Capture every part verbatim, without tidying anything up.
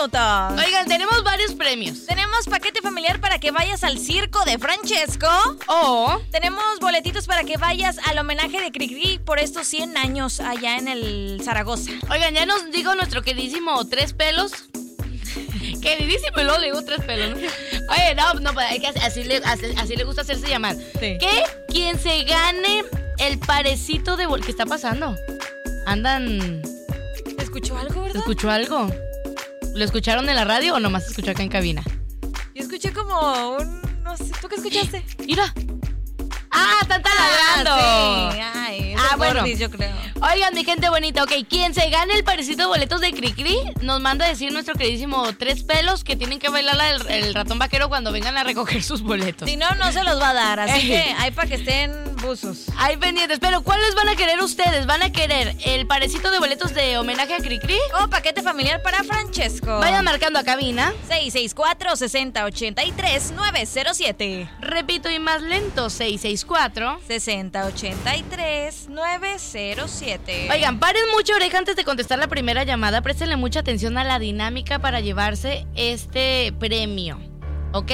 minutos. Oigan, tenemos varios premios. Tenemos paquete familiar para que vayas al circo de Francesco. O tenemos boletitos para que vayas al homenaje de Cricri por estos cien años allá en el Zaragoza. Oigan, ya nos dijo nuestro queridísimo Tres Pelos. Queridísimo, y luego le digo Tres Pelos, ¿no? Oye, no, no, hay que así le, así, así le gusta hacerse llamar. Sí. Que quien se gane el parecito de... ¿Qué está pasando? Andan... ¿Te escuchó algo, verdad? ¿Te escuchó algo? ¿Lo escucharon en la radio o nomás se escuchó acá en cabina? Yo escuché como un... no sé, ¿tú qué escuchaste? Mira. ¡Ah, están taladrando! Ah, sí. Ay, es Ah, el bueno. Gordis, yo creo. Oigan, mi gente bonita, ok, quien se gane el parecito de boletos de Cricri, nos manda a decir nuestro queridísimo Tres Pelos que tienen que bailar la del el ratón vaquero cuando vengan a recoger sus boletos. Si no, no se los va a dar, así que hay para que estén buzos. Hay pendientes, pero ¿cuáles van a querer ustedes? ¿Van a querer el parecito de boletos de homenaje a Cricri? O paquete familiar para Francesco. Vayan marcando a cabina. seis seis cuatro, seis cero ocho tres, nueve cero siete. Repito y más lento, seis seis cuatro. seis cero ocho tres, nueve cero siete. Oigan, paren mucha oreja antes de contestar la primera llamada. Préstenle mucha atención a la dinámica para llevarse este premio, ¿ok?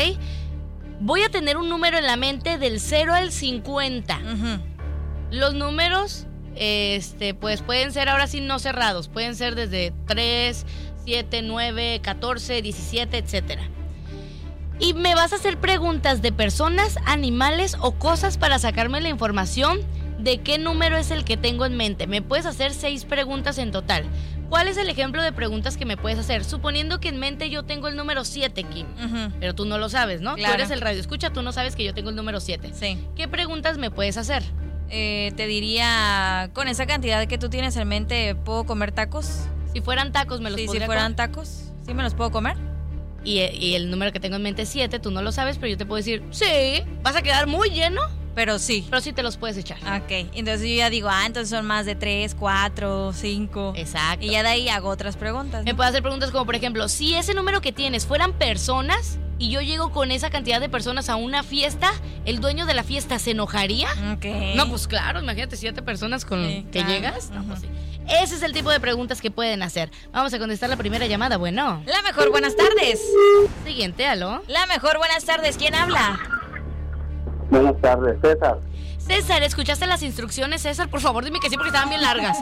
Voy a tener un número en la mente del cero al cincuenta. Uh-huh. Los números, este, pues pueden ser ahora sí no cerrados. Pueden ser desde tres, siete, nueve, catorce, diecisiete, etcétera. Y me vas a hacer preguntas de personas, animales o cosas para sacarme la información de qué número es el que tengo en mente. Me puedes hacer seis preguntas en total. ¿Cuál es el ejemplo de preguntas que me puedes hacer? Suponiendo que en mente yo tengo el número siete, Kim. Uh-huh. Pero tú no lo sabes, ¿no? Claro. Tú eres el radio escucha, tú no sabes que yo tengo el número siete. Sí. ¿Qué preguntas me puedes hacer? Eh, te diría, con esa cantidad que tú tienes en mente, ¿puedo comer tacos? Si fueran tacos, me los Sí, si podría fueran comer. tacos, ¿sí me los puedo comer? Y, y el número que tengo en mente es siete, tú no lo sabes, pero yo te puedo decir, sí, vas a quedar muy lleno, Pero sí. pero sí te los puedes echar. Ok, entonces yo ya digo, ah, entonces son más de tres, cuatro, cinco. Exacto. Y ya de ahí hago otras preguntas, Me ¿no? puedes hacer preguntas como, por ejemplo, si ese número que tienes fueran personas y yo llego con esa cantidad de personas a una fiesta, ¿el dueño de la fiesta se enojaría? Ok. No, pues claro, imagínate siete personas con Sí, que claro. llegas. No, Ujú. pues sí. Ese es el tipo de preguntas que pueden hacer. Vamos a contestar la primera llamada, bueno. La mejor, buenas tardes. Siguiente, aló. La mejor, buenas tardes. ¿Quién habla? Buenas tardes, César. César, ¿escuchaste las instrucciones, César? Por favor, dime que sí, porque estaban bien largas.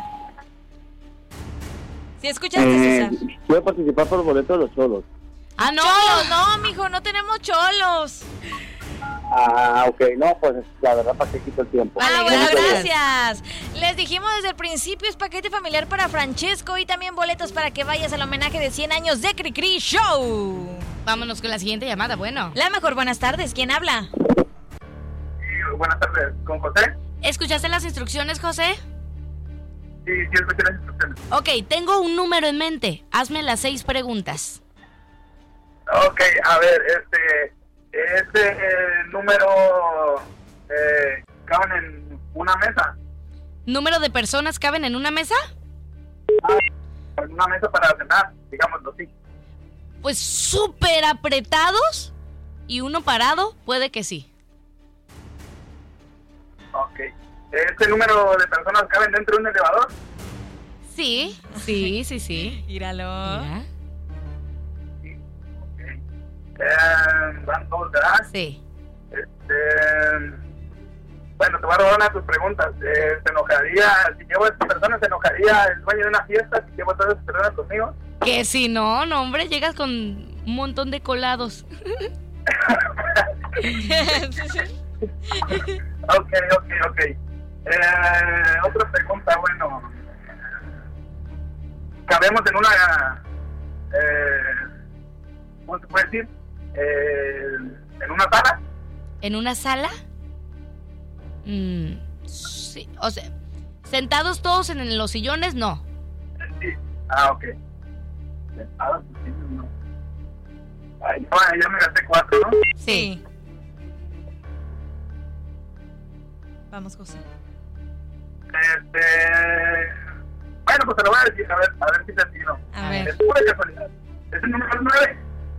¿Sí escuchaste, Eh, César? voy a participar por el boleto de los cholos. Ah, no. Cholos, no, mijo, no tenemos cholos. Ah, ok, no, pues la verdad, ¿para qué quito el tiempo? Ah, Vale, bueno, gracias. gracias. Les dijimos desde el principio, es paquete familiar para Francesco y también boletos para que vayas al homenaje de cien años de Cricri Show. Vámonos con la siguiente llamada, bueno. La mejor, buenas tardes. ¿Quién habla? Buenas tardes, ¿con José? ¿Escuchaste las instrucciones, José? Sí, sí, escuché las instrucciones. Ok, tengo un número en mente. Hazme las seis preguntas. Ok, a ver, este, este eh, número eh, caben en una mesa, ¿Número de personas caben en una mesa? en una mesa para cenar, digámoslo así. Pues súper apretados y uno parado, puede que sí. Ok, ¿este número de personas caben dentro de un elevador? Sí, sí, sí, sí. Míralo. Mira. Sí, ok. Eh, van dos, ¿verdad? Sí. Este, bueno, te voy a robar una de tus preguntas. Eh, ¿Se enojaría, si llevo a estas personas, se enojaría el dueño de una fiesta si llevo a todas esas personas conmigo? Que si no, no, hombre, llegas con un montón de colados. Ok, ok, ok. Eh, otra pregunta, bueno. ¿Cabemos en una... Eh, ¿cómo se puede decir? Eh, ¿En una sala? ¿En una sala? Mm, sí, o sea, ¿sentados todos en los sillones? No. Sí. Ah, ok. Sentados, sí, no. Ay, no, ya me gasté cuatro, ¿no? Sí. Vamos, José. Este... Bueno, pues te lo voy a decir, a ver, a ver si te atino. A ver. Es pura casualidad. ¿Es el número nueve?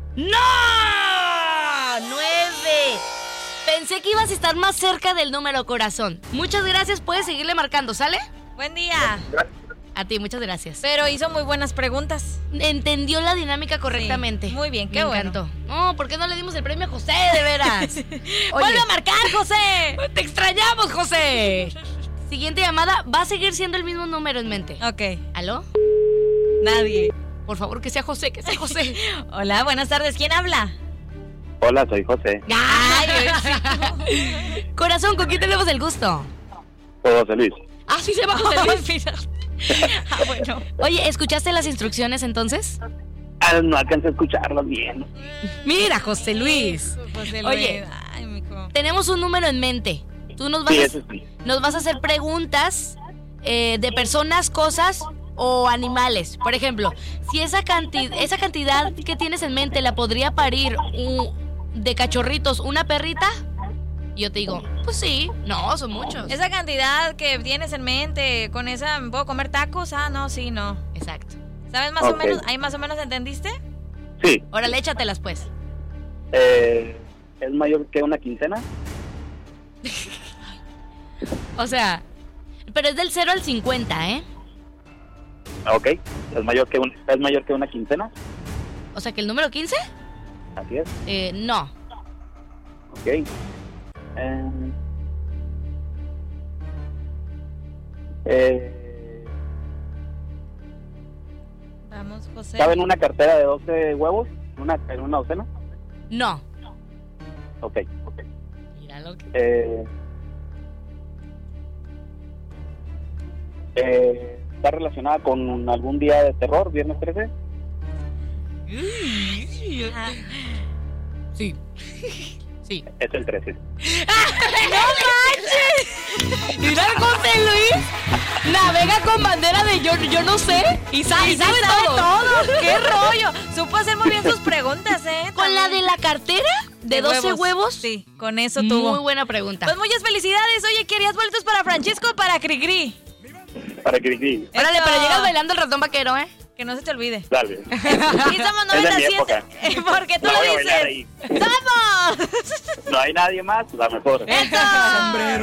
¡No! ¡Nueve! Pensé que ibas a estar más cerca del número, corazón. Muchas gracias, puedes seguirle marcando, ¿sale? Buen día. Gracias. A ti, muchas gracias. Pero hizo muy buenas preguntas. Entendió la dinámica correctamente. Sí, muy bien, qué Me bueno. encantó. No, ¿por qué no le dimos el premio a José, de veras? ¡Vuelve a marcar, José! ¡Te extrañamos, José! Siguiente llamada, va a seguir siendo el mismo número en mente. Ok. ¿Aló? Nadie. Por favor, que sea José, que sea José. Hola, buenas tardes. ¿Quién habla? Hola, soy José. Ay, sí. Corazón, ¿con quién tenemos el gusto? Soy José Luis. Ah, sí se llama José Luis. Ah, bueno. Oye, ¿escuchaste las instrucciones entonces? Ah, no alcancé a escucharlos bien. Mira, José Luis. José Luis. Oye. Ay, mijo. Tenemos un número en mente. Tú nos vas, Sí, a, eso sí. nos vas a hacer preguntas eh, de personas, cosas o animales. Por ejemplo, si esa cantidad, esa cantidad que tienes en mente la podría parir un- de cachorritos una perrita, yo te digo, pues sí, no, son muchos. Esa cantidad que tienes en mente, ¿con esa me puedo comer tacos? Ah, no, sí, no. Exacto. ¿Sabes más o Ok. menos? ¿Ahí más o menos entendiste? Sí. Órale, échatelas pues. Eh, ¿Es mayor que una quincena? O sea, pero es del cero al cincuenta, ¿eh? Ok. ¿Es mayor que, un, ¿Es mayor que una quincena? O sea, que el número quince, Así es. eh, no. Ok. Eh, eh, Vamos, José. ¿Cabe en una cartera de doce huevos? ¿Una, ¿En una docena? No. Ok. Ok. Míralo que... Eh, eh, ¿Está relacionada con algún día de terror, viernes trece? Ah, Sí. Sí. Es el trece. Mira, José Luis navega con bandera de yo, yo no sé y sabe, y y sabe sabe todo. todo. ¡Qué rollo! Supo hacer muy bien sus preguntas, ¿eh? Con la También. de la cartera de doce huevos. Sí, con eso tuvo. Muy buena pregunta. Pues muchas felicidades. Oye, ¿querías boletos para Francesco o para Cricri? Para que diga. Órale, Eso. pero llegas bailando el ratón vaquero, ¿eh? Que no se te olvide. Dale. Y somos Es de mi noventa y siete. época. Porque tú La lo voy a bailar dices. ahí. ¡Vamos! No hay nadie más, la mejor. ¡Eso!